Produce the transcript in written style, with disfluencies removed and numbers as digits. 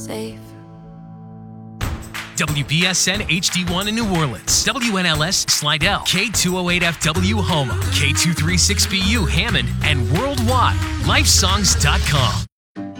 safe. WBSN HD1 in New Orleans, WNLS Slidell, K208FW Houma, K236BU Hammond, and worldwide, lifesongs.com.